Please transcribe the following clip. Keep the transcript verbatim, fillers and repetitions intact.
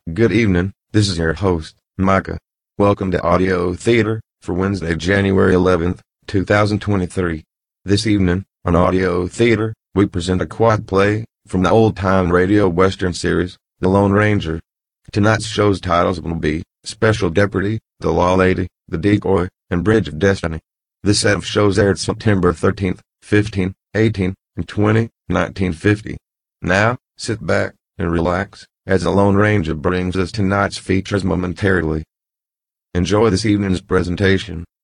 Good evening, this is your host, Micah. Welcome to Audio Theater for Wednesday, January eleventh, two thousand twenty-three. This evening, on Audio Theater, we present a quad play from the old-time radio western series, The Lone Ranger. Tonight's show's titles will be Special Deputy, The Law Lady, The Decoy, and Bridge of Destiny. This set of shows aired September thirteenth, fifteenth, eighteenth, and twentieth, nineteen fifty. Now, sit back and relax as the Lone Ranger brings us tonight's features momentarily. Enjoy this evening's presentation.